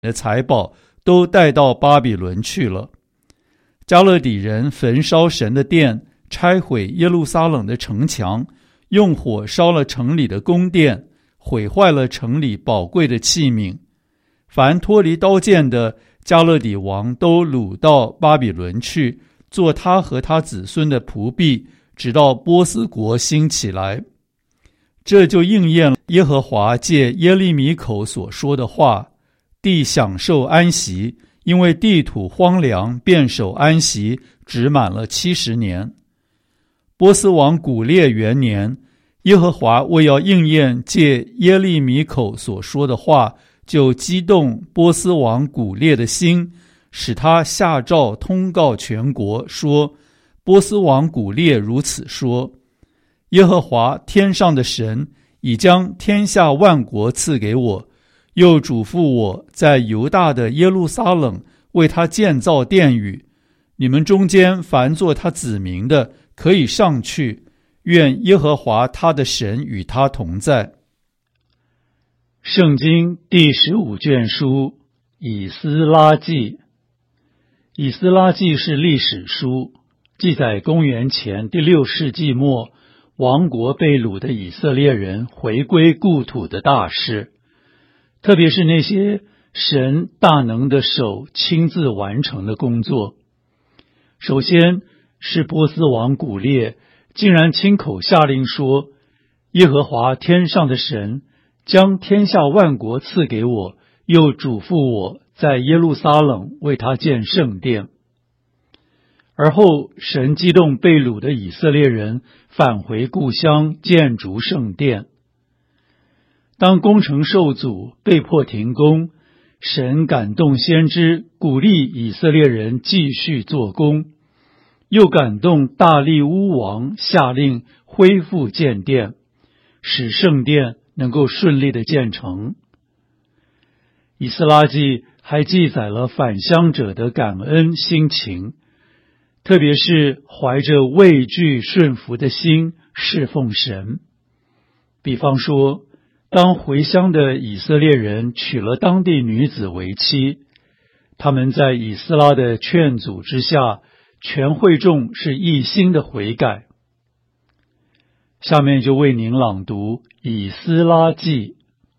的财宝都带到巴比伦去了。迦勒底人焚烧神的殿，拆毁耶路撒冷的城墙，用火烧了城里的宫殿，毁坏了城里宝贵的器皿。凡脱离刀剑的，迦勒底王都掳到巴比伦去，做他和他子孙的仆婢，直到波斯国兴起来。这就应验了耶和华借耶利米口所说的话：地享受安息，因为地土荒凉，便守安息，只满了70年。波斯王古列元年，耶和华为要应验借耶利米口所说的话，就激动波斯王古列的心，使他下诏通告全国，说：波斯王古列如此说，耶和华天上的神已将天下万国赐给我，又嘱咐我在犹大的耶路撒冷为他建造殿宇。你们中间凡做他子民的，可以上去，愿耶和华他的神与他同在。圣经第15卷书以斯拉记。以斯拉记是历史书，记载公元前第6世纪末亡国被掳的以色列人回归故土的大事，特别是那些神大能的手亲自完成的工作。首先是波斯王古列竟然亲口下令说，耶和华天上的神将天下万国赐给我，又嘱咐我在耶路撒冷为他建圣殿。而后神激动被掳的以色列人返回故乡，建筑圣殿。当工程受阻，被迫停工，神感动先知，鼓励以色列人继续做工，又感动大利乌王下令恢复建殿，使圣殿能够顺利的建成。以斯拉记还记载了返乡者的感恩心情，特别是怀着畏惧顺服的心侍奉神。比方说，当回乡的以色列人娶了当地女子为妻，他们在以斯拉的劝阻之下，全会众是一心的悔改。下面就为您朗读以斯拉记。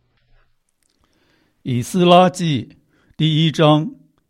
以斯拉记第1章。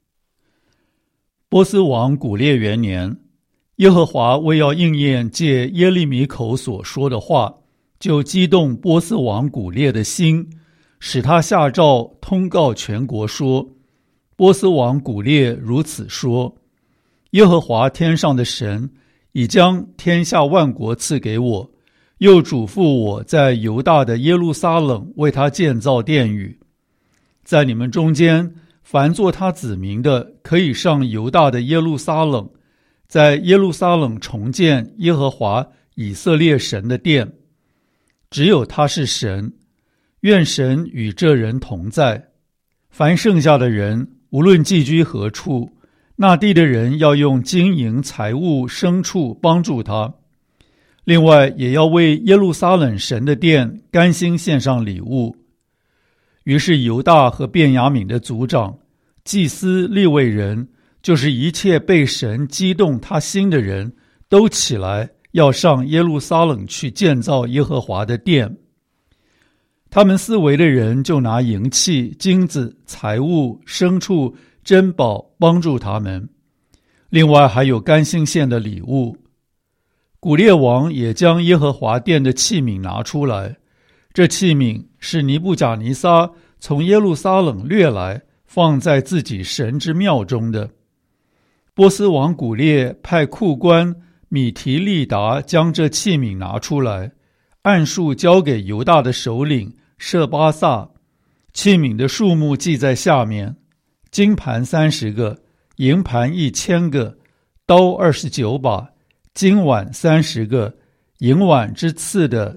波斯王古列元年，耶和华为要应验借耶利米口所说的话，就激动波斯王古列的心，使他下诏通告全国说：波斯王古列如此说，耶和华天上的神已将天下万国赐给我，又嘱咐我在犹大的耶路撒冷为他建造殿宇。在你们中间凡做他子民的，可以上犹大的耶路撒冷，在耶路撒冷重建耶和华以色列神的殿。只有他是神，愿神与这人同在。凡剩下的人，无论寄居何处，那地的人要用金银财物牲畜帮助他。另外也要为耶路撒冷神的殿甘心献上礼物。于是犹大和便雅悯的族长、祭司、利未人，就是一切被神激动他心的人，都起来要上耶路撒冷去建造耶和华的殿。他们四围的人就拿银器、金子、财物、牲畜、珍宝帮助他们，另外还有甘心献的礼物。古列王也将耶和华殿的器皿拿出来，这器皿是尼布甲尼撒从耶路撒冷掠来，放在自己神之庙中的。波斯王古列派库官米提利达将这器皿拿出来，按数交给犹大的首领舍巴萨。器皿的数目记在下面：金盘30个，银盘1000个，刀29把，金碗30个，银碗之次的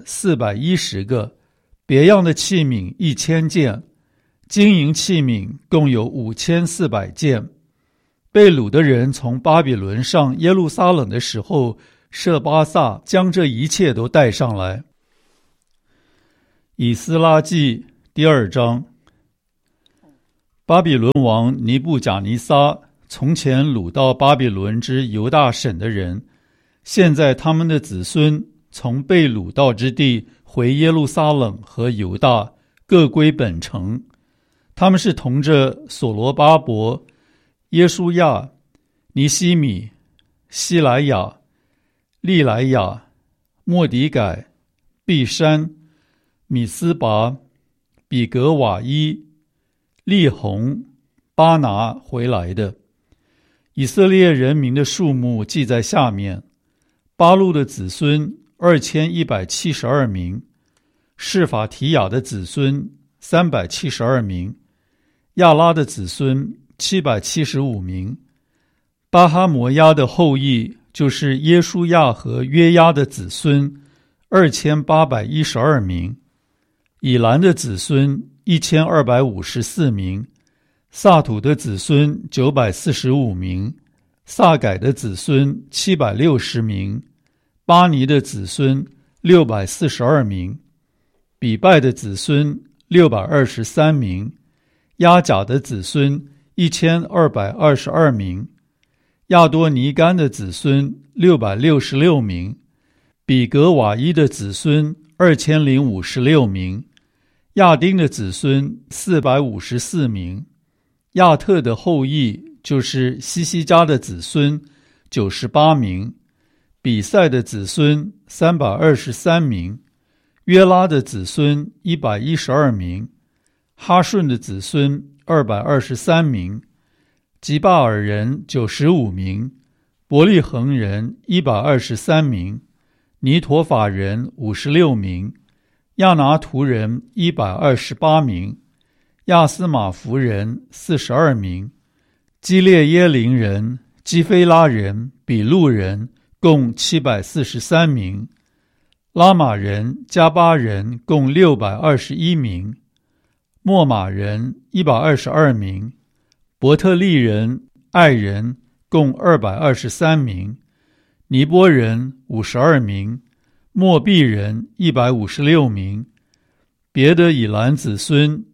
410个，别样的器皿1000件，金银器皿共有5400件。被掳的人从巴比伦上耶路撒冷的时候，舍巴萨将这一切都带上来。以斯拉记第2章。 巴比伦王尼布甲尼撒从前掳到巴比伦之犹大省的人，现在他们的子孙从被掳到之地回耶路撒冷和犹大，各归本城。他们是同着所罗巴伯、耶书亚、尼希米、希莱亚、利莱亚、末底改、毕山、米斯拔、比格瓦伊、利宏、巴拿回来的。以色列人民的数目记在下面：巴路的子孙2172名，示法提雅的子孙372名，亚拉的子孙775名，巴哈摩押的后裔，就是耶书亚和约押的子孙2812名，以兰的子孙1254名，萨土的子孙945名，萨改的子孙760名，巴尼的子孙642名，比拜的子孙623名，亚甲的子孙1222名，亚多尼干的子孙666名，比格瓦伊的子孙2056名，亚丁的子孙454名，亚特的后裔，就是西西家的子孙98名，比赛的子孙323名，约拉的子孙112名，哈顺的子孙223名，吉巴尔人95名，伯利恒人123名，尼陀法人56名，亚拿图人128名，亚斯马弗人42名，基列耶林人、基菲拉人、比路人共743名，拉玛人、加巴人共621名，莫马人122名，伯特利人、爱人共223名，尼波人52名，莫毕人156名，别的以兰子孙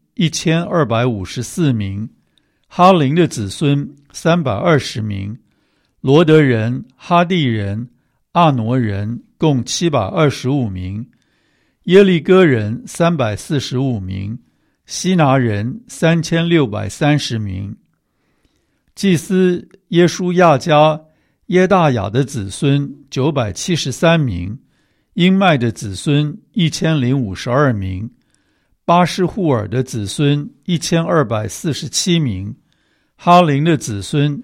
1254名，哈林的子孙320名，罗德人、哈地人、阿挪人共725名，耶利哥人345名，西拿人3630名。祭司耶书亚家耶大雅的子孙973名，英麦的子孙1052名，巴士户尔的子孙1247名，哈林的子孙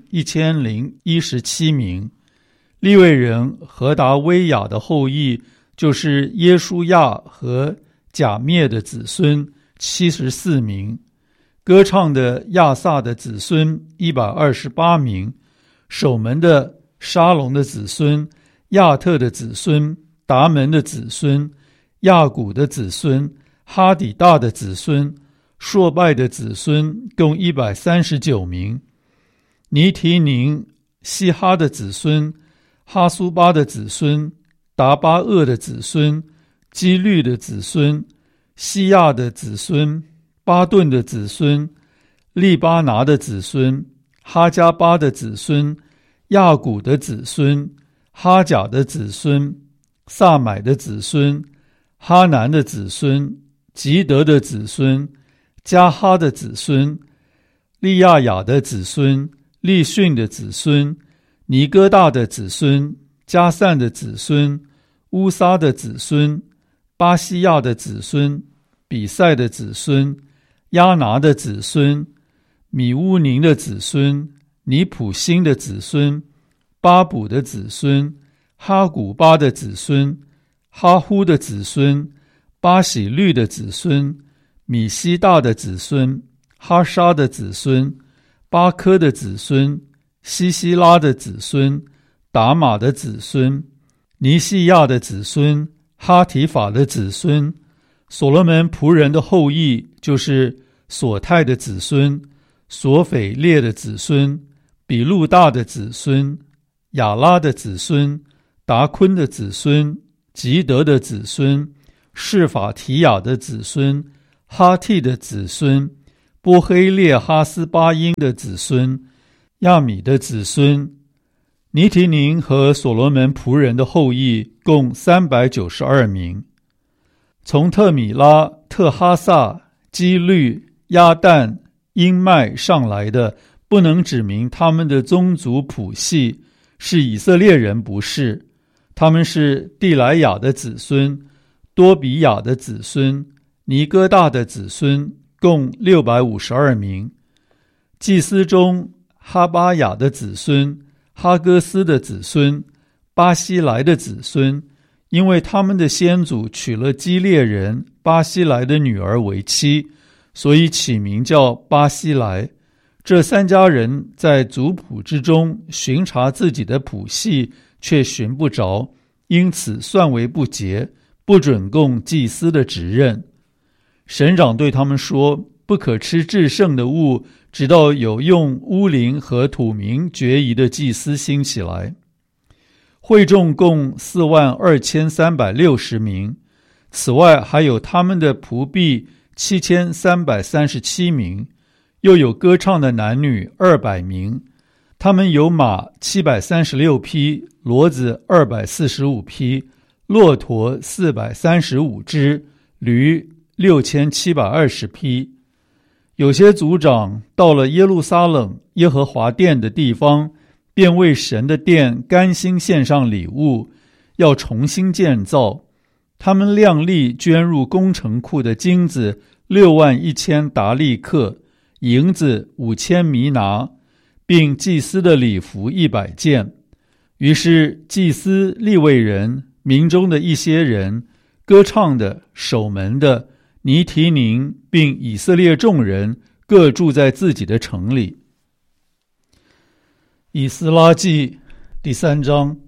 1017名，利未人何达威雅的后裔，就是耶书亚和甲灭的子孙74名，歌唱的亚萨的子孙128名，守门的沙龙的子孙，亚特的子孙，达门的子孙，亚古的子孙，哈底大的子孙，朔拜的子孙共139名，尼提宁、西哈的子孙，哈苏巴的子孙，达巴厄的子孙，基律的子孙，西亚的子孙，巴顿的子孙，利巴拿的子孙，哈加巴的子孙，亚古的子孙，哈甲的子孙，萨买的子孙，哈南的子孙，吉德的子孙，加哈的子孙，利亚雅的子孙，利逊的子孙，尼哥大的子孙，加散的子孙，乌撒的子孙，巴西亚的子孙，比赛的子孙，亚拿的子孙，米乌宁的子孙，尼普辛的子孙，巴卜的子孙，哈古巴的子孙，哈呼的子孙，巴喜律的子孙，米西大的子孙，哈沙的子孙，巴科的子孙，西西拉的子孙，达玛的子孙，尼西亚的子孙，哈提法的子孙，所罗门仆人的后裔，就是索泰的子孙，索斐列的子孙，比路大的子孙，亚拉的子孙，达昆的子孙，吉德的子孙，示法提雅的子孙，哈替的子孙， 波黑列哈斯巴因的子孙，亚米的子孙，尼提宁和所罗门仆人的后裔共392名。从特米拉、特哈萨、基律、亚旦、英麦上来的，不能指明他们的宗族谱系，是以色列人不是，他们是地莱雅的子孙，多比亚的子孙，尼哥大的子孙，共652名。祭司中，哈巴雅的子孙，哈哥斯的子孙，巴西莱的子孙，因为他们的先祖娶了基列人巴西莱的女儿为妻，所以起名叫巴西莱。这三家人在族谱之中巡查自己的谱系，却寻不着，因此算为不洁，不准供祭司的职任。省长对他们说，不可吃至圣的物，直到有用乌灵和土民决疑的祭司兴起来。会众共42360名，此外还有他们的仆婢7337名，又有歌唱的男女200名。他们有马736匹，骡子245匹，骆驼435只，驴6720匹。有些族长到了耶路撒冷耶和华殿的地方，便为神的殿甘心献上礼物，要重新建造。他们量力捐入工程库的金子61000达利克，银子5000弥拿，并祭司的礼服100件。于是祭司、利未人、民中的一些人、歌唱的、守门的、尼提宁并以色列众人各住在自己的城里。以斯拉记第3章。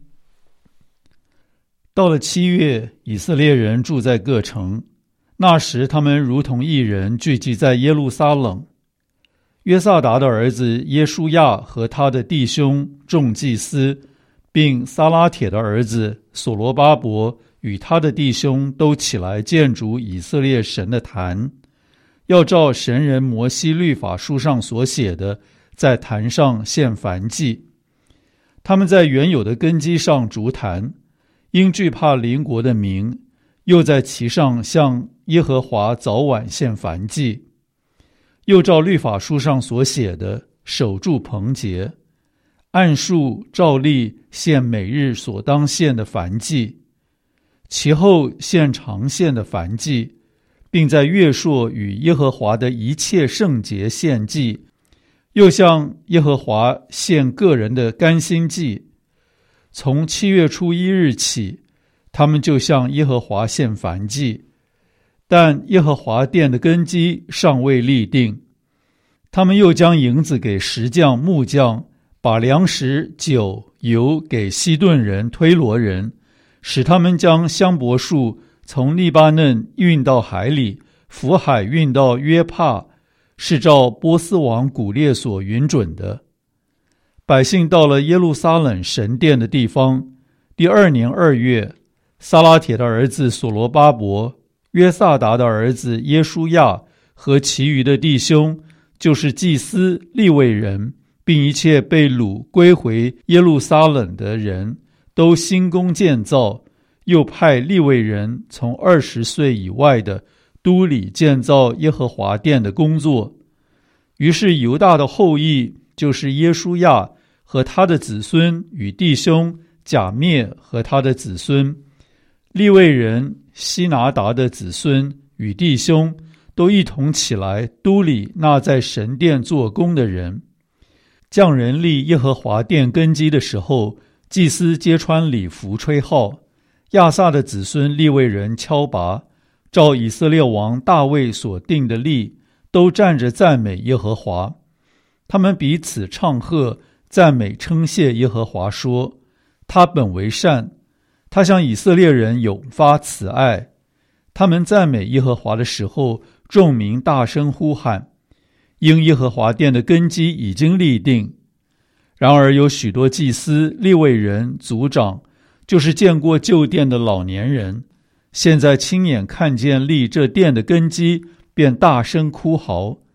到了7月，以色列人住在各城，那时他们如同一人聚集在耶路撒冷。约萨达的儿子耶书亚和他的弟兄众祭司，并撒拉铁的儿子所罗巴伯与他的弟兄都起来建筑以色列神的坛，要照神人摩西律法书上所写的，在坛上献燔祭。他们在原有的根基上筑坛，因惧怕邻国的民，又在其上向耶和华早晚献燔祭。又照律法书上所写的，守住棚节，按数照例献每日所当献的燔祭，其后献常献的燔祭，并在月朔与耶和华的一切圣节献祭，又向耶和华献个人的甘心祭。从7月初1日起，他们就向耶和华献燔祭，但耶和华殿的根基尚未立定。他们又将银子给石匠、木匠，把粮食、酒、油给西顿人、推罗人，使他们将香柏树从利巴嫩运到海里，浮海运到约帕，是照波斯王古列所允准的。百姓到了耶路撒冷神殿的地方，第2年2月，撒拉铁的儿子所罗巴伯、约萨达的儿子耶书亚和其余的弟兄，就是祭司、利未人，并一切被掳归回耶路撒冷的人，都兴工建造，又派利未人从20岁以外的都里建造耶和华殿的工作。于是犹大的后裔，就是耶书亚和他的子孙与弟兄甲篾和他的子孙，利未人希拿达的子孙与弟兄，都一同起来都里那在神殿做工的人。匠人立耶和华殿根基的时候，祭司皆穿礼服吹号，亚萨的子孙利未人敲拔，照以色列王大卫所定的例，都站着赞美耶和华。他们彼此唱和，赞美称谢耶和华，说：他本为善，他向以色列人永发慈爱。他们赞美耶和华的时候，众民大声呼喊，因耶和华殿的根基已经立定。然而有许多祭司、利未人、族长，就是见过旧殿的老年人，现在亲眼看见立这殿的根基，便大声哭嚎。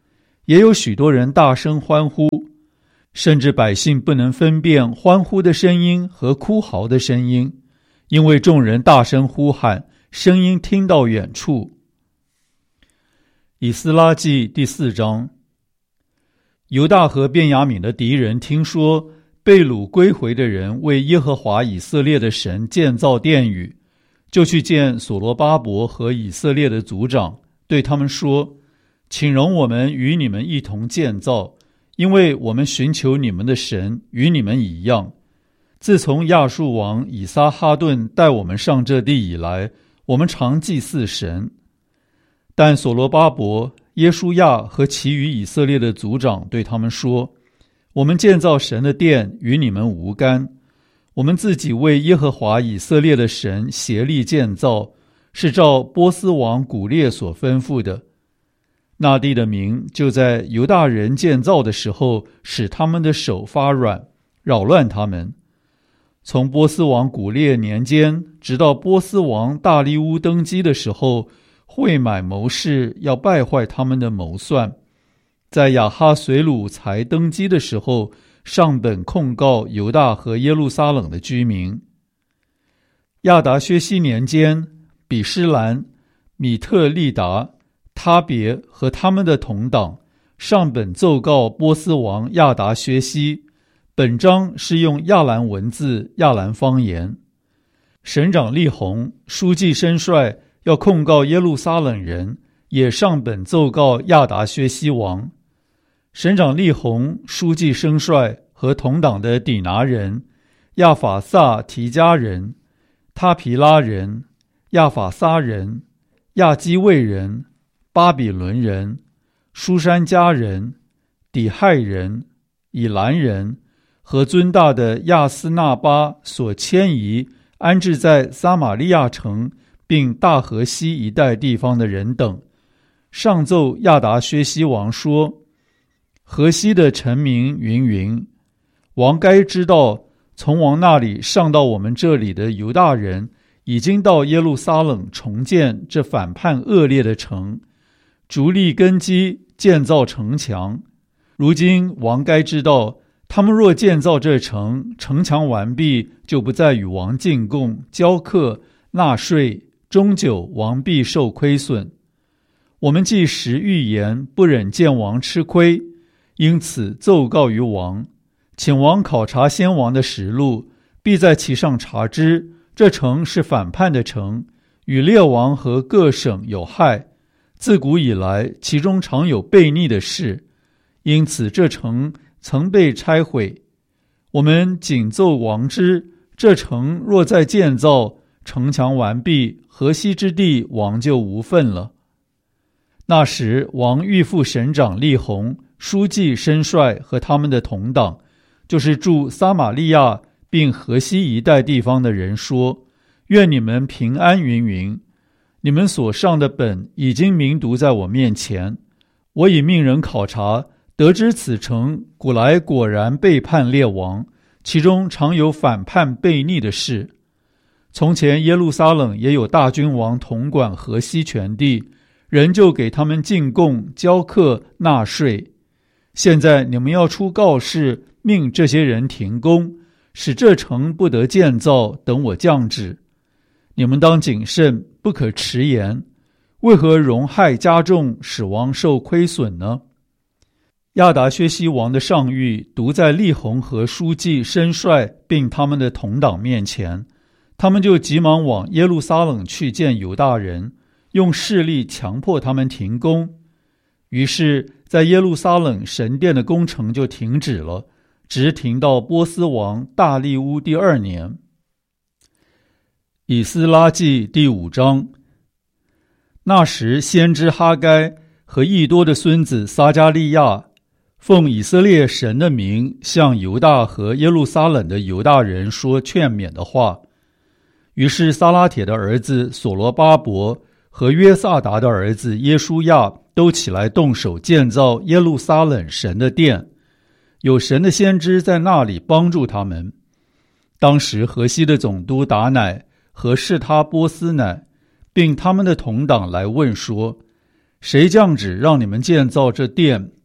也有许多人大声欢呼，甚至百姓不能分辨欢呼的声音和哭嚎的声音，因为众人大声呼喊，声音听到远处。以斯拉记第4章。犹大和便雅悯的敌人听说被掳归回的人为耶和华以色列的神建造殿宇，就去见所罗巴伯和以色列的族长，对他们说：请容我们与你们一同建造，因为我们寻求你们的神与你们一样。自从亚述王以撒哈顿带我们上这地以来，我们常祭祀神。但所罗巴伯、耶书亚和其余以色列的族长对他们说：我们建造神的殿与你们无干，我们自己为耶和华以色列的神协力建造，是照波斯王古列所吩咐的。那地的民就在犹大人建造的时候，使他们的手发软，扰乱他们。从波斯王古列年间，直到波斯王大利乌登基的时候，会买谋士要败坏他们的谋算。在亚哈随鲁才登基的时候，上本控告犹大和耶路撒冷的居民。亚达薛西年间，比施兰、米特利达、他别和他们的同党上本奏告波斯王亚达薛西，本章是用亚兰文字、亚兰方言。省长利宏、书记申帅要控告耶路撒冷人，也上本奏告亚达薛西王。省长利宏、书记申帅和同党的底拿人、亚法萨提加人、他皮拉人、亚法撒人、亚基卫人、巴比伦人、书珊加人、底亥人、以兰人和尊大的亚斯纳巴所迁移安置在撒玛利亚城并大河西一带地方的人等，上奏亚达薛西王说：河西的臣民云云，王该知道，从王那里上到我们这里的犹大人已经到耶路撒冷重建这反叛恶劣的城，逐立根基，建造城墙。如今王该知道，他们若建造这城，城墙完毕，就不再与王进贡、交课、纳税，终久王必受亏损。我们既实预言，不忍见王吃亏，因此奏告于王，请王考察先王的实录，必在其上查知，这城是反叛的城，与列王和各省有害，自古以来其中常有悖逆的事，因此这城曾被拆毁。我们谨奏王知，这城若再建造，城墙完毕，河西之地王就无份了。那时王谕复省长利宏、书记申帅和他们的同党，就是住撒玛利亚并河西一带地方的人说：愿你们平安云云。你们所上的本已经明读在我面前，我已命人考察，得知此城古来果然背叛列王，其中常有反叛悖逆的事。从前耶路撒冷也有大君王统管河西全地，人就给他们进贡、交课、纳税。现在你们要出告示，命这些人停工，使这城不得建造，等我降旨。你们当谨慎，不可迟延。为何荣害加重，使王受亏损呢？亚达薛西王的上谕读在利宏和书记申帅并他们的同党面前，他们就急忙往耶路撒冷去见犹大人，用势力强迫他们停工。于是在耶路撒冷神殿的工程就停止了，直停到波斯王大利乌第2年。以斯拉记第5章。那时先知哈该和益多的孙子撒迦利亚奉以色列神的名，向犹大和耶路撒冷的犹大人说劝勉的话。于是撒拉铁的儿子所罗巴伯和约萨达的儿子耶书亚都起来动手建造耶路撒冷神的殿，有神的先知在那里帮助他们。当时河西的总督达乃和士他波斯乃并他们的同党来问说：谁降旨让你们建造这殿，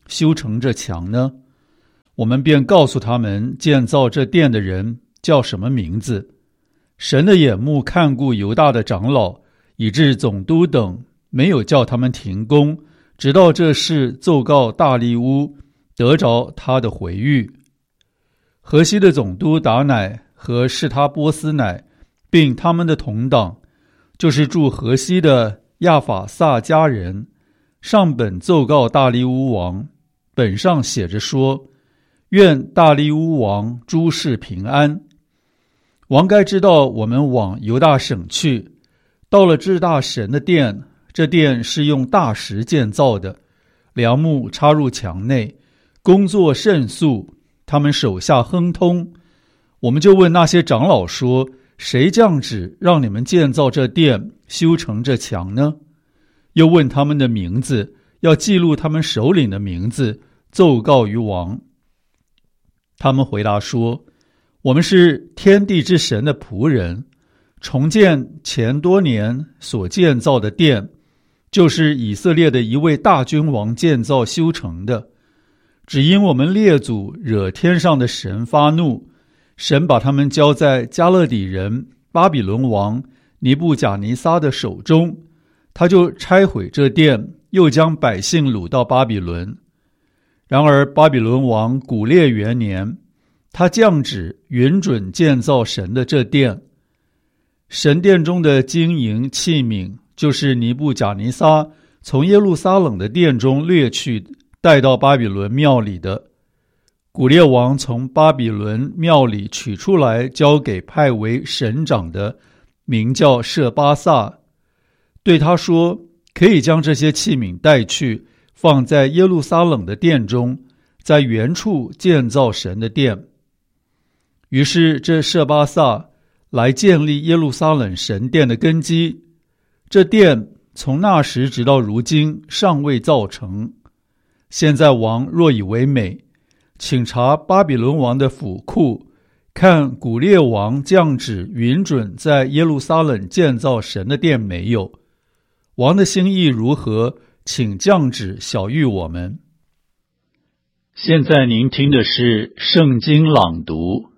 修成这墙呢？我们便告诉他们建造这殿的人叫什么名字。神的眼目看顾犹大的长老，以致总督等没有叫他们停工，直到这事奏告大利乌，得着他的回谕。河西的总督达乃和士他波斯乃，并他们的同党，就是住河西的亚法萨家人，上本奏告大利乌王，本上写着说：愿大利乌王诸事平安。王该知道我们往犹大省去，到了至大神的殿，这殿是用大石建造的，梁木插入墙内，工作甚速，他们手下亨通。我们就问那些长老说：谁降旨让你们建造这殿，修成这墙呢？又问他们的名字，要记录他们首领的名字，奏告于王。他们回答说：我们是天地之神的仆人，重建前多年所建造的殿，就是以色列的一位大君王建造修成的。只因我们列祖惹天上的神发怒，神把他们交在加勒底人巴比伦王尼布甲尼撒的手中，他就拆毁这殿，又将百姓掳到巴比伦。然而巴比伦王古列元年，他降旨允准建造神的这殿。神殿中的金银器皿，就是尼布甲尼撒从耶路撒冷的殿中掠去，带到巴比伦庙里的。古列王从巴比伦庙里取出来，交给派为省长的，名叫舍巴萨，对他说：可以将这些器皿带去，放在耶路撒冷的殿中，在原处建造神的殿。于是这舍巴萨来建立耶路撒冷神殿的根基，这殿从那时直到如今尚未造成。现在王若以为美，请查巴比伦王的府库，看古列王降旨允准在耶路撒冷建造神的殿没有。王的心意如何，请降旨晓谕我们。现在您听的是圣经朗读。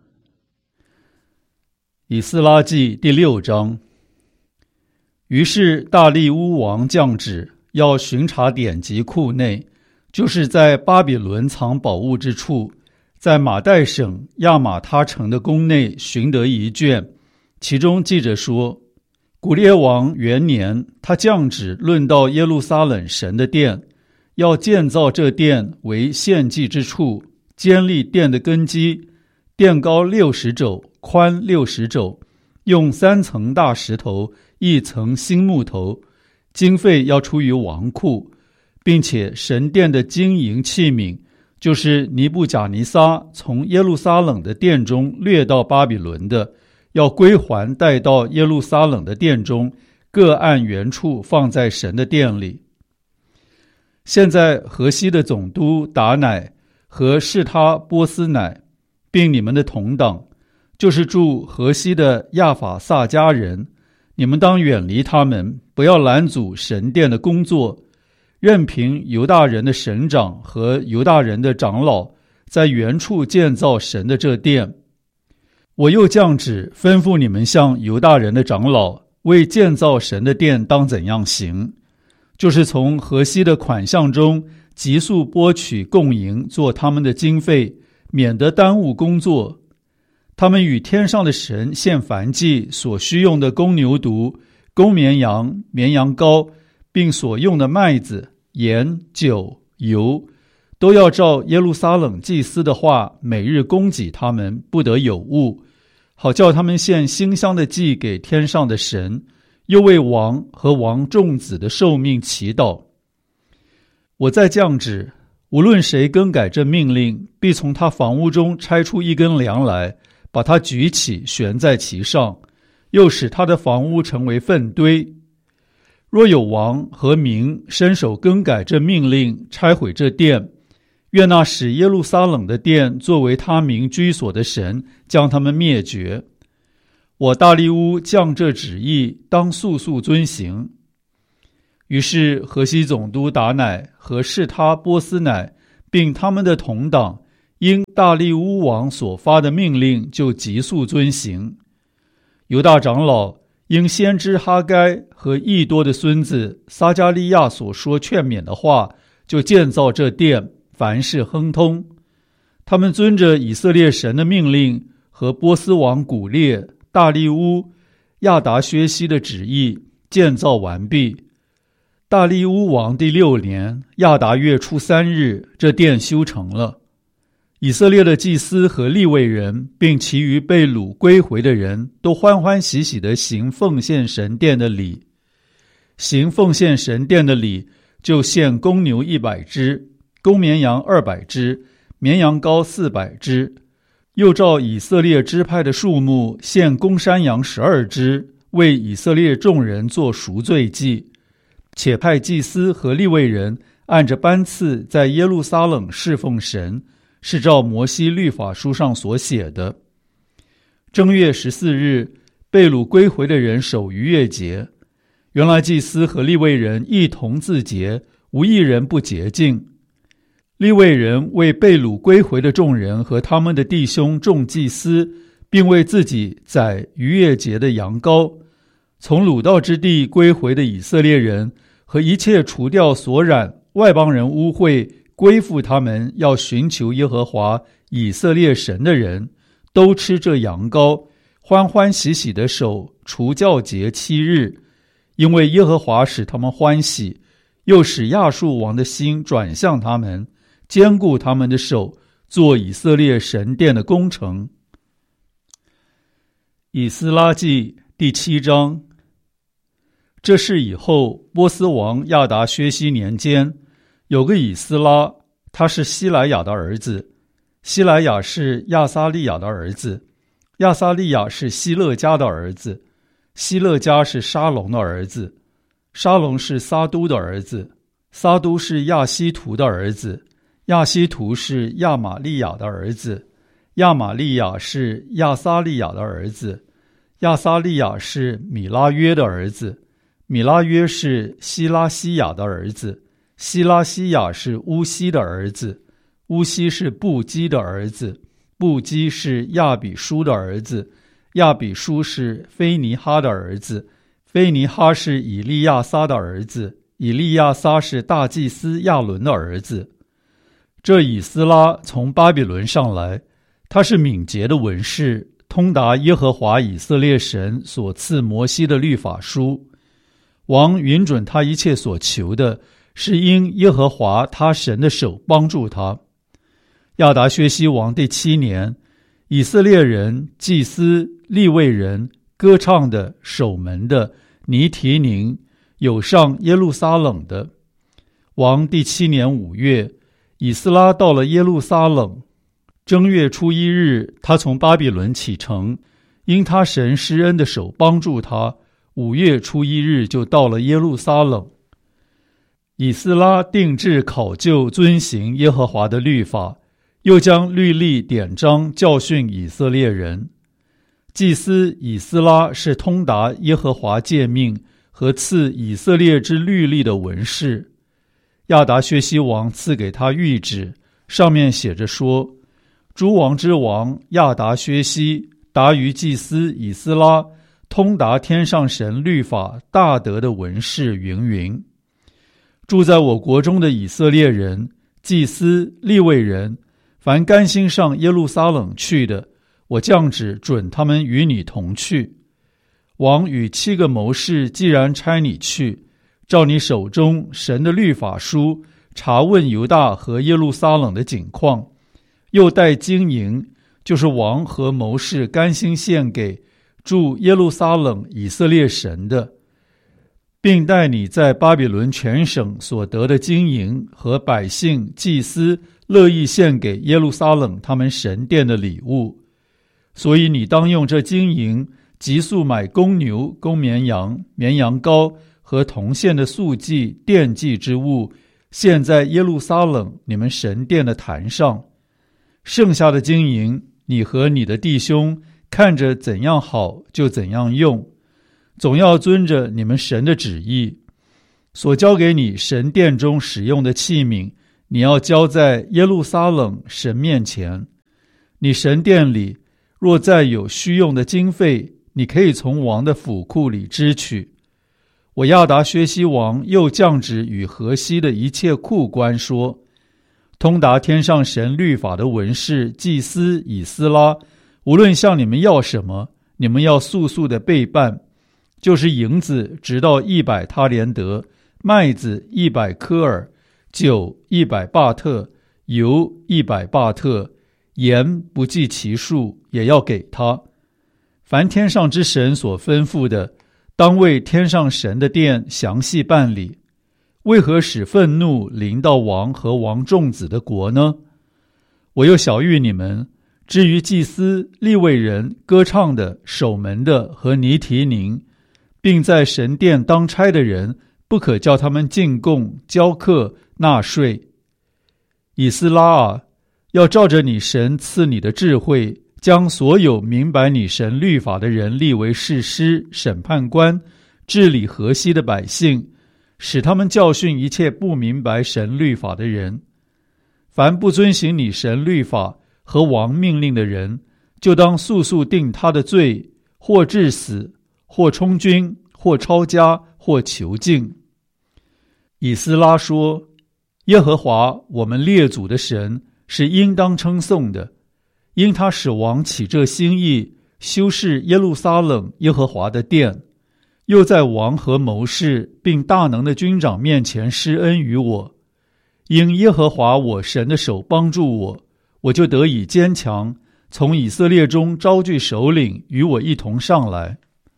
以斯拉记第6章。于是大利乌王降旨，要巡查典籍库内，就是在巴比伦藏宝物之处，在马代省亚玛他城的宫内寻得一卷，其中记着说：古列王元年，他降旨论到耶路撒冷神的殿，要建造这殿为献祭之处，坚立殿的根基，殿高60肘，宽60肘，用3层大石头，1层新木头，经费要出于王库，并且神殿的金银器皿，就是尼布甲尼撒从耶路撒冷的殿中掠到巴比伦的，要归还带到耶路撒冷的殿中，各按原处放在神的殿里。现在河西的总督达乃和士他波斯乃，并你们的同党，就是住河西的亚法萨家人，你们当远离他们，不要拦阻神殿的工作，任凭犹大人的省长和犹大人的长老在原处建造神的这殿。我又降旨吩咐你们向犹大人的长老，为建造神的殿当怎样行，就是从河西的款项中急速拨取供银，做他们的经费，免得耽误工作。他们与天上的神献燔祭所需用的公牛犊、公绵羊、绵羊羔，并所用的麦子、盐、酒、油，都要照耶路撒冷祭司的话，每日供给他们，不得有误，好叫他们献馨香的祭给天上的神，又为王和王众子的寿命祈祷。我再降旨，无论谁更改这命令，必从他房屋中拆出一根梁来，把它举起，悬在其上，又使他的房屋成为粪堆。若有王和民伸手更改这命令，拆毁这殿，愿那使耶路撒冷的殿作为他民居所的神将他们灭绝。我大利乌降这旨意，当速速遵行。于是河西总督达乃和士他波斯乃， 并他们的同党因大利乌王所发的命令就急速遵行。犹大长老因先知哈该和益多的孙子撒迦利亚所说劝勉的话，就建造这殿，凡事亨通。他们遵着以色列神的命令和波斯王古列、大利乌、亚达薛西的旨意建造完毕。大利乌王第6年亚达月初3日，这殿修成了。以色列的祭司和利未人，并其余被掳归回的人都欢欢喜喜地行奉献神殿的礼。行奉献神殿的礼，就献公牛100只，公绵羊200只，绵羊羔400只。又照以色列支派的数目，献公山羊12只，为以色列众人做赎罪祭。且派祭司和利未人按着班次在耶路撒冷侍奉神，是照摩西律法书上所写的。正月14日，被掳归回的人守逾越节。原来祭司和利未人一同自洁，无一人不洁净。利未人为被掳归回的众人和他们的弟兄众祭司，并为自己宰逾越节的羊羔。从掳到之地归回的以色列人和一切除掉所染外邦人污秽归附他们要寻求耶和华以色列神的人，都吃这羊羔，欢欢喜喜地守除酵节7日，因为耶和华使他们欢喜，又使亚述王的心转向他们，坚固他们的手，做以色列神殿的工程。以斯拉记第7章。这事以后，波斯王亚达薛西年间，有个以斯拉，他是希莱亚的儿子，希莱亚是亚撒利亚的儿子，亚撒利亚是希勒家的儿子，希勒家是沙龙的儿子，沙龙是撒都的儿子，撒都是亚希图的儿子，亚希图是亚玛利亚的儿子，亚玛利亚是亚撒利亚的儿子，亚撒利亚是米拉约的儿子，米拉约是希拉西亚的儿子，希拉西亚是乌西的儿子，乌西是布基的儿子，布基是亚比书的儿子，亚比书是菲尼哈的儿子，菲尼哈是以利亚撒的儿子，以利亚撒是大祭司亚伦的儿子。这以斯拉从巴比伦上来，他是敏捷的文士，通达耶和华以色列神所赐摩西的律法书。王允准他一切所求的，是因耶和华他神的手帮助他。亚达薛西王第7年，以色列人、祭司、利未人、歌唱的、守门的、尼提宁，有上耶路撒冷的。王第7年5月，以斯拉到了耶路撒冷。正月初1日，他从巴比伦启程，因他神施恩的手帮助他，5月初1日就到了耶路撒冷。以斯拉定制考究遵行耶和华的律法，又将律例典章教训以色列人。祭司以斯拉是通达耶和华诫命和赐以色列之律例的文士。亚达薛西王赐给他谕旨，上面写着说：诸王之王亚达薛西达于祭司以斯拉，通达天上神律法大德的文士云云。住在我国中的以色列人、祭司、利未人，凡甘心上耶路撒冷去的，我降旨准他们与你同去。王与7个谋士既然差你去，照你手中神的律法书查问犹大和耶路撒冷的景况，又带金银，就是王和谋士甘心献给住耶路撒冷以色列神的，并带你在巴比伦全省所得的金银和百姓、祭司乐意献给耶路撒冷他们神殿的礼物。所以你当用这金银急速买公牛、公绵羊、绵羊羔和铜线的素祭、奠祭之物，献在耶路撒冷你们神殿的坛上。剩下的金银，你和你的弟兄看着怎样好就怎样用，总要遵着你们神的旨意。所交给你神殿中使用的器皿， 你要交在耶路撒冷神面前。你神殿里若再有需用的经费，你可以从王的府库里支取。我亚达薛西王又降旨与河西的一切库官说，通达天上神律法的文士祭司以斯拉，无论向你们要什么，你们要速速的备办，就是银子直到100他连德，麦子100科尔，酒100巴特，油100巴特，盐不计其数，也要给他。凡天上之神所吩咐的，当为天上神的殿详细办理。为何使愤怒临到王和王众子的国呢？我又晓谕你们，至于祭司、利未人、歌唱的、守门的和尼提宁，并在神殿当差的人，不可叫他们进贡、交课、纳税。以斯拉啊，要照着你神赐你的智慧，将所有明白你神律法的人立为士师、审判官，治理河西的百姓，使他们教训一切不明白神律法的人。凡不遵行你神律法和王命令的人，就当速速定他的罪，或治死，或充军，或抄家，或囚禁。以斯拉说，耶和华我们列祖的神是应当称颂的，因他使王起这心意，修饰耶路撒冷耶和华的殿，又在王和谋士并大能的军长面前施恩于我。因耶和华我神的手帮助我，我就得以坚强，从以色列中招聚首领与我一同上来。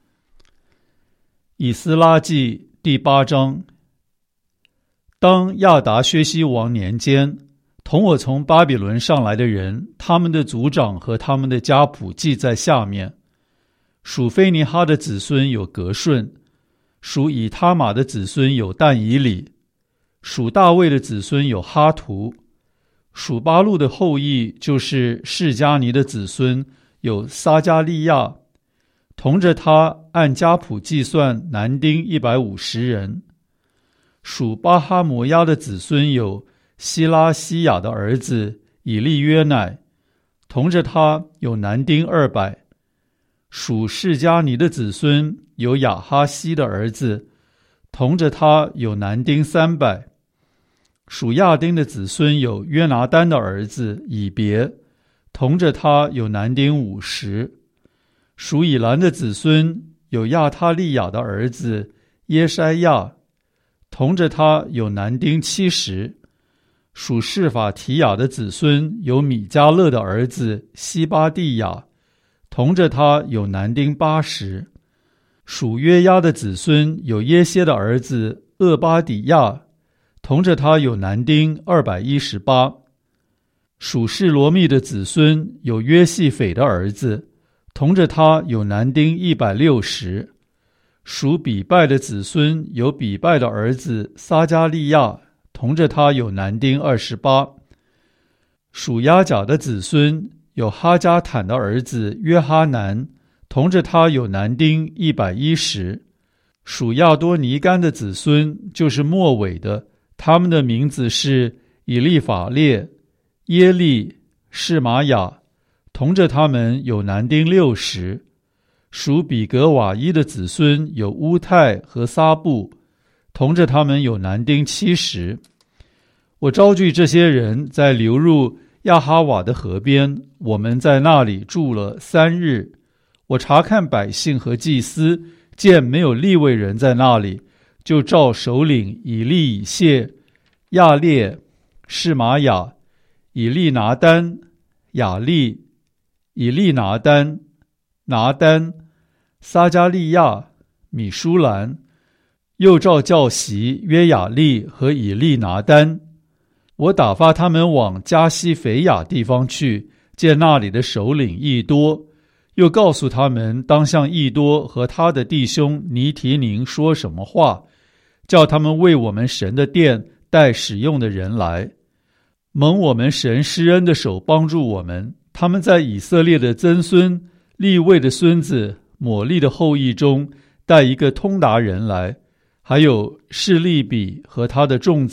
以斯拉记第8章。当亚达薛西王年间，同我从巴比伦上来的人，他们的族长和他们的家谱记在下面。属菲尼哈的子孙有革顺，属以他玛的子孙有但以理，属大卫的子孙有哈图，属巴路的后裔就是示迦尼的子孙有撒迦利亚，同着他按家谱计算男丁150人。属巴哈摩亚的子孙有希拉西亚的儿子以利约乃，同着他有男丁200。属示迦尼的子孙有亚哈西的儿子，同着他有男丁300。属亚丁的子孙有约拿单的儿子以别，同着他有男丁50。属以兰的子孙有亚他利亚的儿子耶筛亚，同着他有男丁70。属示法提亚的子孙有米迦勒的儿子西巴地亚，同着他有男丁80。属约押的子孙有耶歇的儿子厄巴底亚，同着他有男丁218。属示罗密的子孙有约细斐的儿子，同着他有男丁160。属比拜的子孙有比拜的儿子撒迦利亚，同着他有男丁28。属亚甲的子孙有哈加坦的儿子约哈南，同着他有男丁110。属亚多尼干的子孙就是末尾的，他们的名字是以利法列、耶利、示玛雅，同着他们有男丁60。属比格瓦伊的子孙有乌泰和撒布，同着他们有男丁70。我招聚这些人在流入亚哈瓦的河边，我们在那里住了3日。我查看百姓和祭司，见没有利未人在那里，就召首领以利以谢、亚列、示玛雅、以利拿单、雅利、以利拿单、拿单、撒迦利亚、米舒兰，又召教习约雅利和以利拿单。我打发他们往加西腓亚地方去，见那里的首领益多，又告诉他们当向益多和他的弟兄尼提宁说什么话，叫他们为我们神的殿带使用的人来。蒙我们神施恩的手帮助我们，他们在以色列的曾孙利未的孙子抹利的后裔中带一个通达人来，还有示利比和他的众子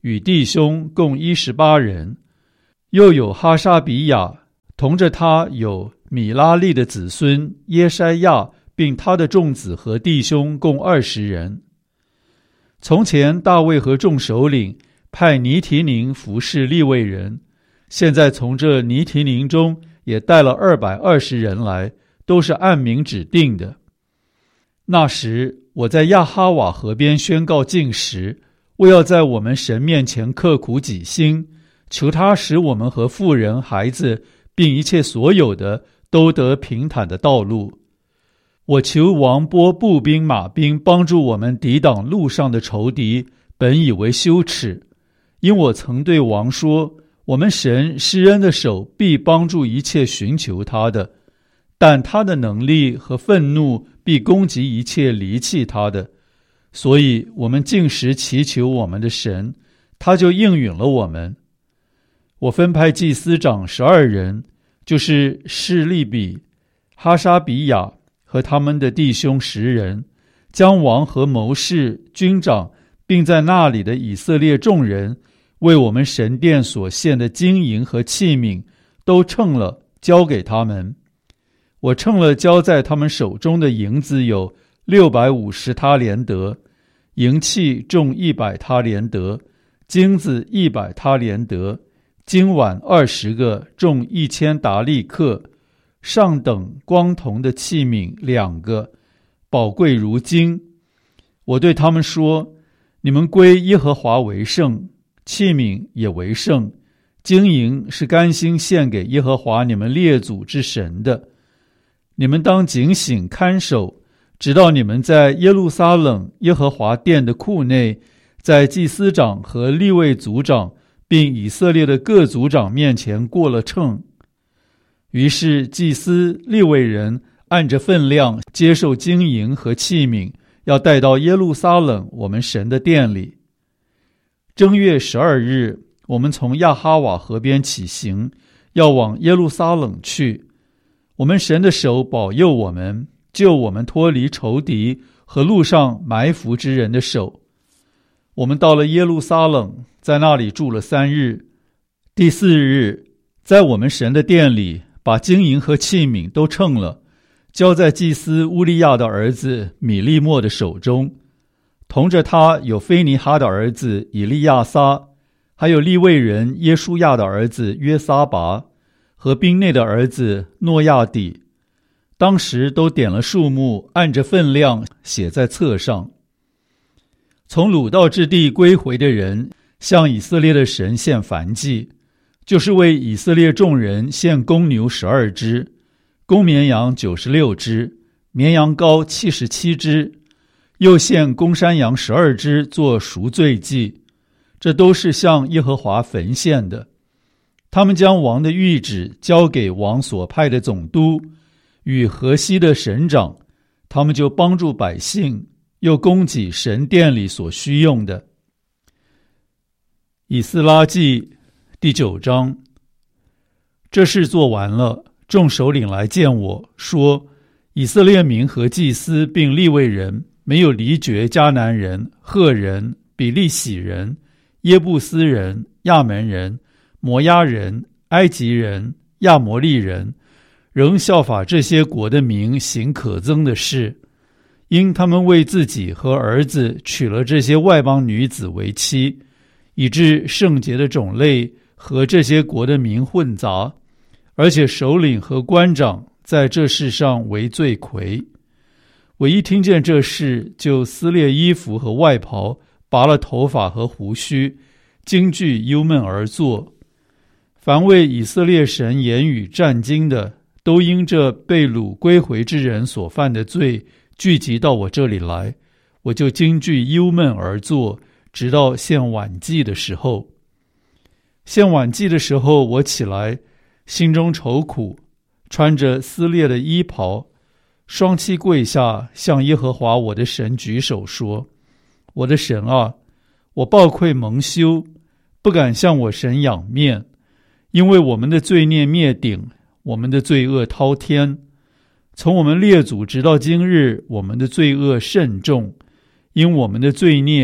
与弟兄共18人，又有哈沙比亚，同着他有米拉利的子孙耶筛亚，并他的众子和弟兄共20人。从前大卫和众首领派尼提宁服侍利未人，现在从这尼提宁中也带了220人来，都是按名指定的。那时我在亚哈瓦河边宣告禁食，为要在我们神面前刻苦己心，求他使我们和妇人、孩子并一切所有的都得平坦的道路。我求王拨步兵马兵帮助我们抵挡路上的仇敌，本以为羞耻，因我曾对王说，我们神施恩的手必帮助一切寻求他的，但他的能力和愤怒必攻击一切离弃他的。所以我们禁食祈求我们的神，他就应允了我们。我分派祭司长12人，就是示利比、哈沙比亚和他们的弟兄10人，将王和谋士、军长，并在那里的以色列众人为我们神殿所献的金银和器皿都称了，交给他们。我称了交在他们手中的银子有650他连得，银器重100他连得，金子100他连得，金碗20个，重1000达利克，上等光铜的器皿2个，宝贵如金。我对他们说，你们归耶和华为圣，器皿也为圣，金银是甘心献给耶和华你们列祖之神的。你们当警醒看守，直到你们在耶路撒冷耶和华殿的库内，在祭司长和利未族长并以色列的各族长面前过了秤。于是祭司利未人按着分量接受金银和器皿，要带到耶路撒冷我们神的殿里。正月12日，我们从亚哈瓦河边起行，要往耶路撒冷去。我们神的手保佑我们，救我们脱离仇敌和路上埋伏之人的手。我们到了耶路撒冷，在那里住了3日。第4日，在我们神的殿里，把金银和器皿都称了，交在祭司乌利亚的儿子米利末的手中。同着他有菲尼哈的儿子以利亚撒，还有利未人耶书亚的儿子约撒拔，和兵内的儿子诺亚底。当时都点了数目，按着分量写在册上。从掳到之地归回的人，向以色列的神献燔祭，就是为以色列众人献公牛12只，公绵羊96只，绵羊羔77只，又献公山羊12只做赎罪祭，这都是向耶和华焚献的。他们将王的谕旨交给王所派的总督与河西的省长，他们就帮助百姓，又供给神殿里所需用的。以斯拉记第9章。这事做完了，众首领来见我，说，以色列民和祭司并利未人没有离绝迦南人、赫人、比利洗人、耶布斯人、亚门人、摩押人、埃及人、亚摩利人，仍效法这些国的民行可憎的事，因他们为自己和儿子娶了这些外邦女子为妻，以致圣洁的种类和这些国的民混杂，而且首领和官长在这事上为罪魁。我一听见这事，就撕裂衣服和外袍，拔了头发和胡须，惊惧忧闷而坐。凡为以色列神言语战惊的，都因这被掳归回之人所犯的罪，聚集到我这里来，我就惊惧忧闷而坐，直到献晚祭的时候。献晚祭的时候，我起来，心中愁苦，穿着撕裂的衣袍，双膝跪下，向耶和华我的神举手说，我的神啊，我抱愧蒙羞，不敢向我神仰面，因为我们的罪孽灭顶，我们的罪恶滔天。从我们列祖直到今日，我们的罪恶甚重，因我们的罪孽，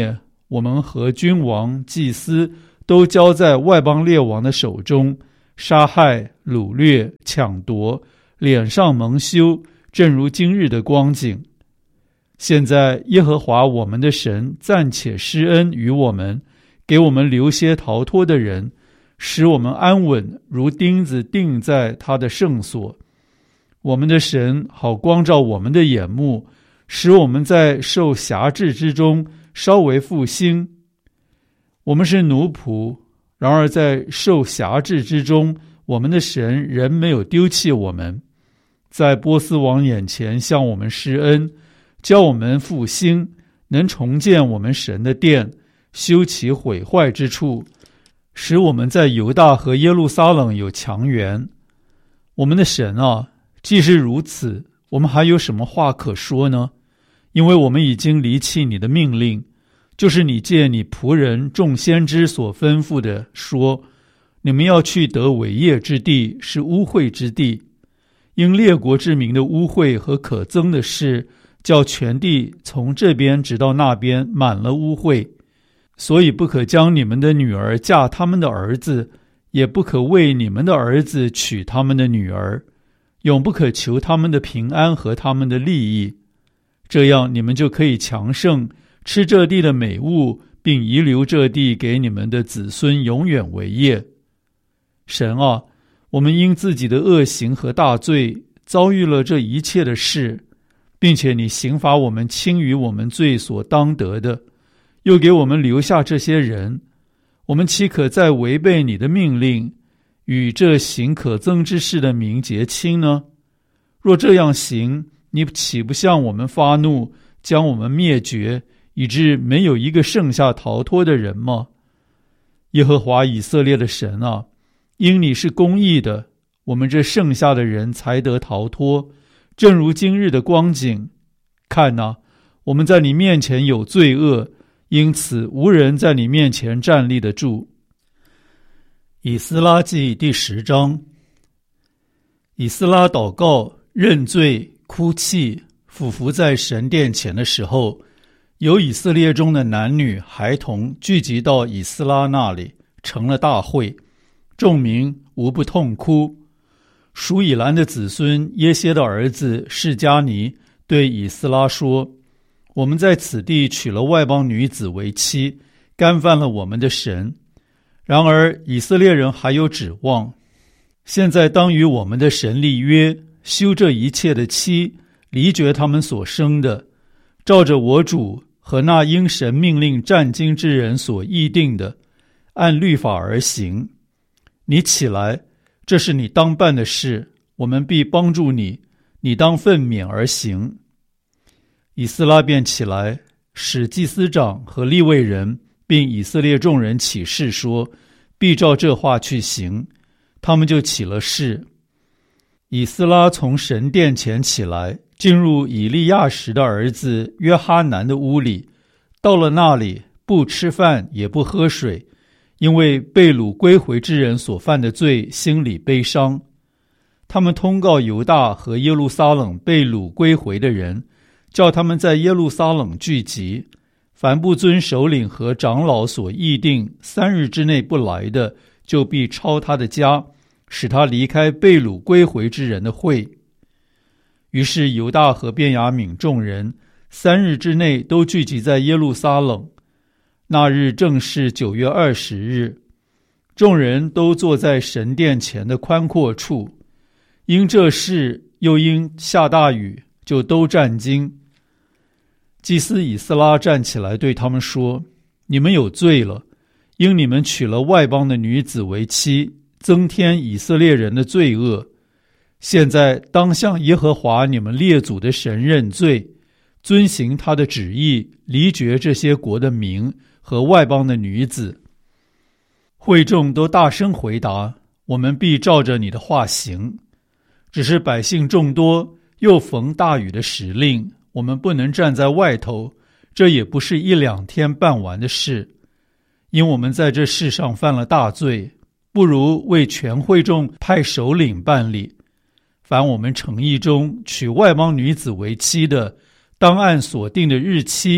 我们和君王、祭司都交在外邦列王的手中，杀害、掳掠、抢夺，脸上蒙羞，正如今日的光景。现在耶和华我们的神暂且施恩于我们，给我们留些逃脱的人，使我们安稳，如钉子钉在他的圣所。我们的神好光照我们的眼目，使我们在受辖制之中稍微复兴。我们是奴仆，然而在受辖制之中，我们的神仍没有丢弃我们，在波斯王眼前向我们施恩，教我们复兴，能重建我们神的殿，修其毁坏之处，使我们在犹大和耶路撒冷有强援。我们的神啊，既是如此，我们还有什么话可说呢？因为我们已经离弃你的命令，就是你借你仆人众先知所吩咐的说，你们要去得为业之地，是污秽之地，因列国之民的污秽和可憎的事，叫全地从这边直到那边满了污秽，所以不可将你们的女儿嫁他们的儿子，也不可为你们的儿子娶他们的女儿，永不可求他们的平安和他们的利益，这样你们就可以强盛，吃这地的美物，并遗留这地给你们的子孙永远为业。神啊，我们因自己的恶行和大罪遭遇了这一切的事，并且你刑罚我们轻于我们罪所当得的，又给我们留下这些人，我们岂可再违背你的命令，与这行可憎之事的民结亲呢？若这样行，你岂不向我们发怒，将我们灭绝，以致没有一个剩下逃脱的人吗？耶和华以色列的神啊，因你是公义的，我们这剩下的人才得逃脱，正如今日的光景。看哪，我们在你面前有罪恶，因此无人在你面前站立得住。以斯拉记第10章。以斯拉祷告、认罪、哭泣，俯伏在神殿前的时候，有以色列中的男女孩童聚集到以斯拉那里，成了大会，众民无不痛哭。属以兰的子孙耶歇的儿子示迦尼对以斯拉说，我们在此地娶了外邦女子为妻，干犯了我们的神。然而以色列人还有指望，现在当与我们的神立约，休这一切的妻，离绝他们所生的，照着我主和那因神命令战经之人所议定的，按律法而行。你起来，这是你当办的事，我们必帮助你，你当奋勉而行。以斯拉便起来，使祭司长和利未人并以色列众人起誓说，必照这话去行。他们就起了誓。以斯拉从神殿前起来，进入以利亚实的儿子约哈南的屋里，到了那里，不吃饭也不喝水，因为被掳归回之人所犯的罪，心里悲伤。他们通告犹大和耶路撒冷被掳归回的人，叫他们在耶路撒冷聚集，凡不遵首领和长老所议定3日之内不来的，就必抄他的家，使他离开被掳归回之人的会。于是犹大和便雅悯众人3日之内都聚集在耶路撒冷。那日正是9月20日，众人都坐在神殿前的宽阔处，因这事又因下大雨，就都战惊。祭司以斯拉站起来对他们说，你们有罪了，因你们娶了外邦的女子为妻，增添以色列人的罪恶。现在当向耶和华你们列祖的神认罪，遵行他的旨意，离绝这些国的民和外邦的女子。会众都大声回答，我们必照着你的话行。只是百姓众多，又逢大雨的时令，我们不能站在外头，这也不是1、2天办完的事。因我们在这世上犯了大罪，不如为全会众派首领办理。凡我们诚意中娶外邦女子为妻的，当按所定的日期，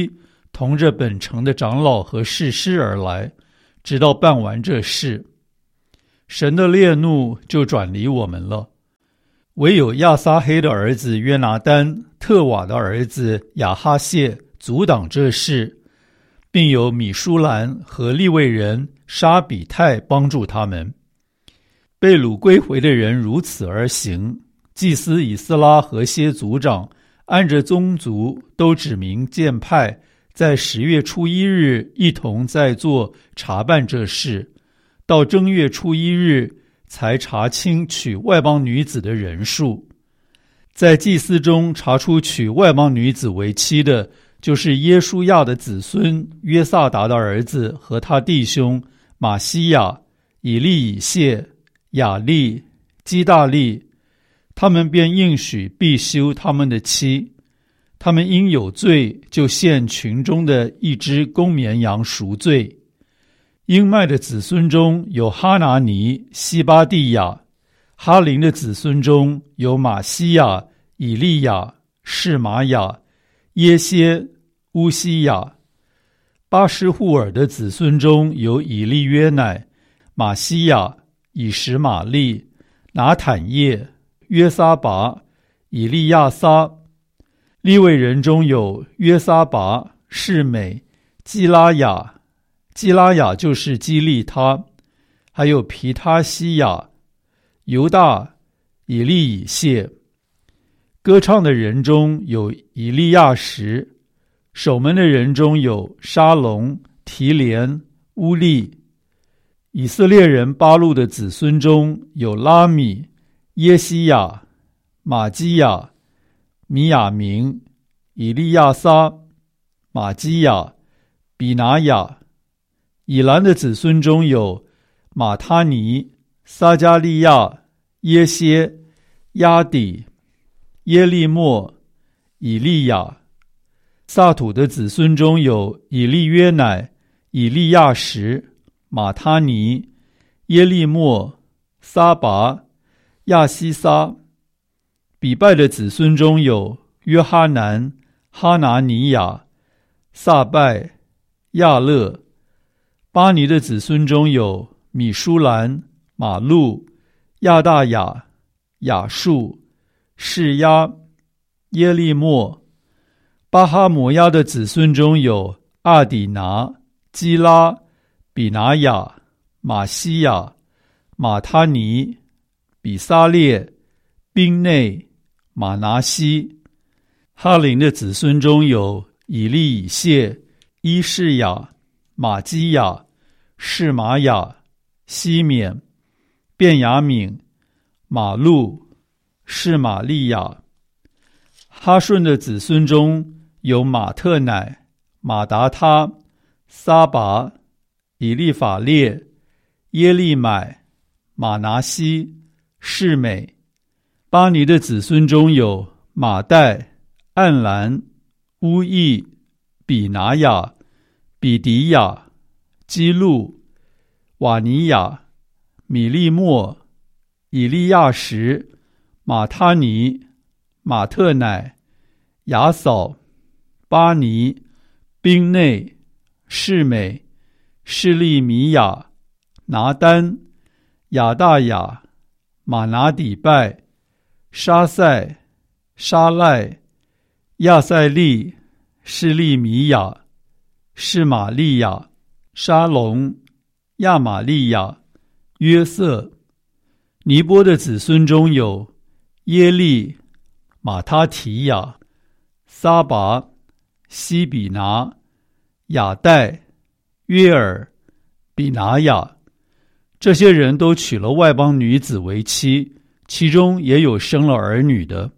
同着本城的长老和士师而来，直到办完这事，神的烈怒就转离我们了。唯有亚撒黑的儿子约拿单、特瓦的儿子亚哈谢阻挡这事，并有米舒兰和利未人沙比泰帮助他们。被掳归回的人如此而行，祭司以斯拉和些族长按着宗族都指明建派，在10月初1日一同在座查办这事，到正月初1日才查清娶外邦女子的人数。在祭司中查出娶外邦女子为妻的，就是耶书亚的子孙约萨达的儿子和他弟兄马西亚、以利以谢、雅利、基大利，他们便应许必休他们的妻。他们因有罪，就献群中的一只公绵羊赎罪。英麦的子孙中有哈拿尼、西巴地亚；哈林的子孙中有马西亚、以利亚、示玛雅、耶歇、乌西亚；巴施户尔的子孙中有以利约乃、马西亚、以实玛利、拿坦叶、约撒拔、以利亚撒；利未人中有约撒拔、示美、基拉雅，基拉雅就是基利他，还有皮他西亚、犹大、以利以谢。歌唱的人中有以利亚什，守门的人中有沙龙、提连、乌利。以色列人巴路的子孙中有拉米、耶西亚、玛基亚、米亚明、以利亚撒、玛基亚、比拿雅。以兰的子孙中有马他尼、撒加利亚、耶歇、亚底、耶利末、以利亚。撒土的子孙中有以利约乃、以利亚什、马他尼、耶利末、撒拔、亚西撒。比拜的子孙中有约哈南、哈拿尼亚、撒拜、亚勒。巴尼的子孙中有米舒兰、马路、亚大雅、雅述、示压、耶利末。巴哈摩亚的子孙中有阿底拿、基拉、比拿雅、马西亚、马他尼、比撒列、宾内、马拿西。哈林的子孙中有以利以谢、伊士雅、马基亚、示玛雅、西缅、便雅悯、马路、示玛利亚。哈顺的子孙中有马特乃、马达他、撒拔、以利法列、耶利买、马拿西、示美。巴尼的子孙中有马代、暗兰、乌益、比拿雅、比迪亚、基路、瓦尼亚、米利末、以利亚什、马他尼、马特乃、雅扫、巴尼、宾内、示美、示利米亚、拿丹、亚大雅、马拿底拜、沙塞、沙赖、亚塞利、示利米亚、示玛利亚、沙龙、亚玛利亚、约瑟。尼波的子孙中有耶利、马他提亚、撒拔、西比拿、雅代、约尔、比拿雅。这些人都娶了外邦女子为妻，其中也有生了儿女的。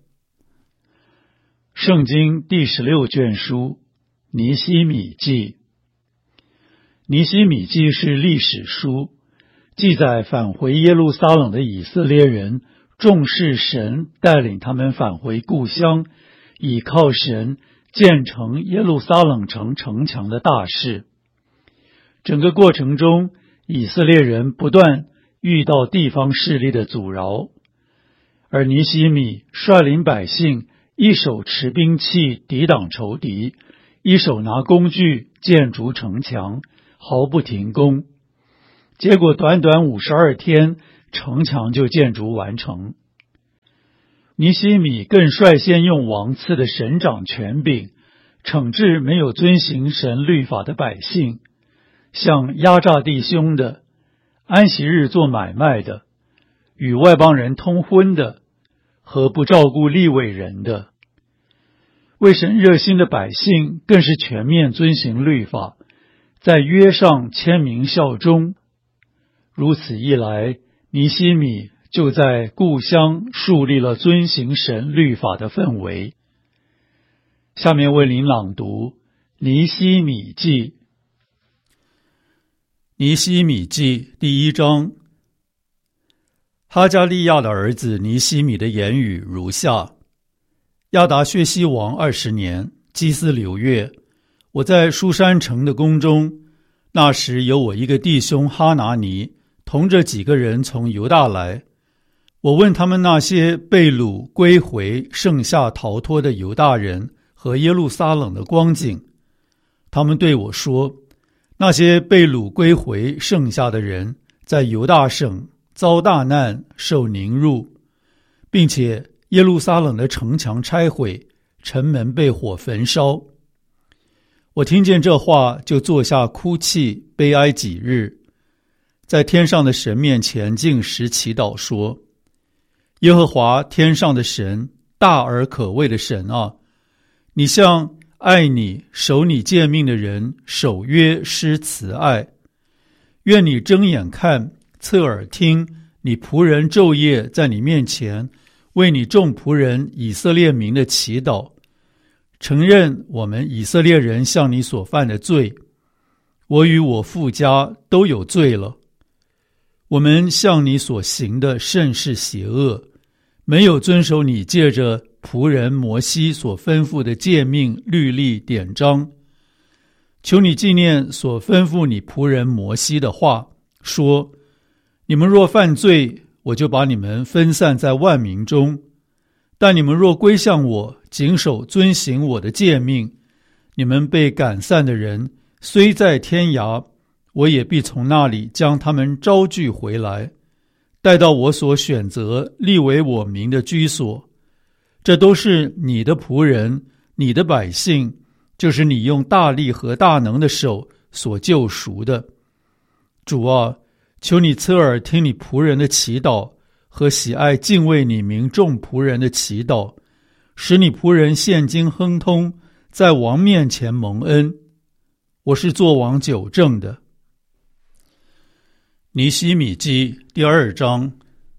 圣经第16卷书尼希米记。尼希米记是历史书，记载返回耶路撒冷的以色列人重视神带领他们返回故乡，倚靠神建成耶路撒冷城城墙的大事。整个过程中，以色列人不断遇到地方势力的阻挠，而尼希米率领百姓一手持兵器抵挡仇敌， 一手拿工具建筑城墙，毫不停工。结果短短52天，城墙就建筑完成。尼希米更率先用王赐的省长权柄，惩治没有遵行神律法的百姓，像压榨弟兄的、安息日做买卖的、与外邦人通婚的和不照顾利未人的。为神热心的百姓更是全面遵行律法，在约上签名效忠。如此一来，尼希米就在故乡树立了遵行神律法的氛围。下面为您朗读尼希米记。尼希米记第1章。哈加利亚的儿子尼希米的言语如下：亚达薛西王20年，基斯流月，我在书珊城的宫中，那时有我一个弟兄哈拿尼，同着几个人从犹大来。我问他们那些被掳归回剩下逃脱的犹大人和耶路撒冷的光景，他们对我说，那些被掳归回剩下的人在犹大省遭大难，受凌辱，并且耶路撒冷的城墙拆毁，城门被火焚烧。我听见这话，就坐下哭泣悲哀几日，在天上的神面前禁食祈祷说，耶和华天上的神，大而可畏的神啊，你向爱你守你诫命的人守约施慈爱，愿你睁眼看，侧耳听，你仆人昼夜在你面前为你众仆人以色列民的祈祷，承认我们以色列人向你所犯的罪，我与我父家都有罪了。我们向你所行的甚是邪恶，没有遵守你借着仆人摩西所吩咐的诫命律例典章。求你纪念所吩咐你仆人摩西的话，说，你们若犯罪，我就把你们分散在万民中，但你们若归向我，谨守遵行我的诫命，你们被赶散的人虽在天涯，我也必从那里将他们招聚回来，带到我所选择立为我名的居所。这都是你的仆人，你的百姓，就是你用大力和大能的手所救赎的。主啊，求你侧耳听你仆人的祈祷，和喜爱敬畏你名众仆人的祈祷，使你仆人现今亨通，在王面前蒙恩。我是做王久正的。尼希米记第2章。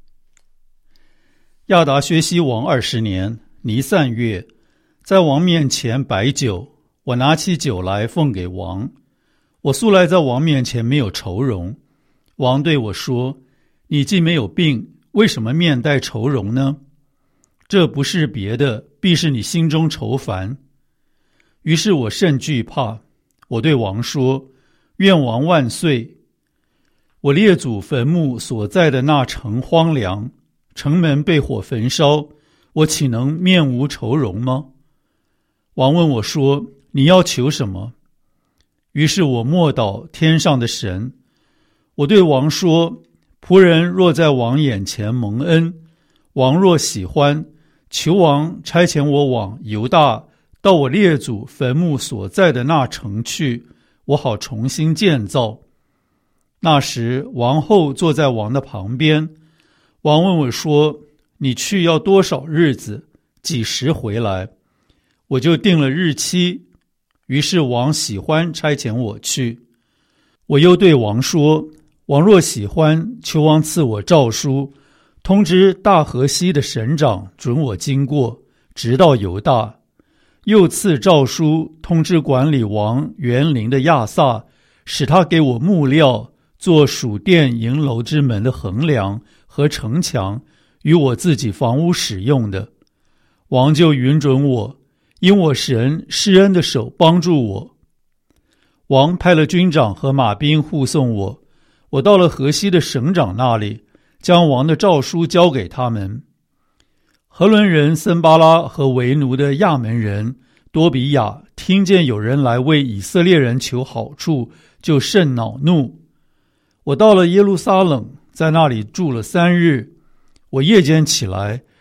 亚达薛西王20年，尼散月，在王面前摆酒，我拿起酒来奉给王。我素来在王面前没有愁容。王对我说，你既没有病，为什么面带愁容呢？这不是别的，必是你心中愁烦。于是我甚惧怕，我对王说，愿王万岁。我列祖坟墓所在的那城荒凉，城门被火焚烧，我岂能面无愁容吗？王问我说，你要求什么？于是我默祷天上的神。我对王说，仆人若在王眼前蒙恩，王若喜欢，求王差遣我往犹大，到我列祖坟墓所在的那城去，我好重新建造。那时王后坐在王的旁边。王问我说，你去要多少日子，几时回来？我就定了日期。于是王喜欢差遣我去。我又对王说，王若喜欢，求王赐我诏书，通知大河西的省长准我经过，直到犹大。又赐诏书通知管理王园林的亚萨，使他给我木料，做属殿营楼之门的横梁和城墙，与我自己房屋使用的。王就允准我，因我神施恩的手帮助我。王派了军长和马兵护送我，我到了河西的省长那里，将王的诏书交给他们。何伦人森巴拉和为奴的亚门人多比亚听见有人来为以色列人求好处，就甚恼怒。我到了耶路撒冷，在那里住了3日。我夜间起来，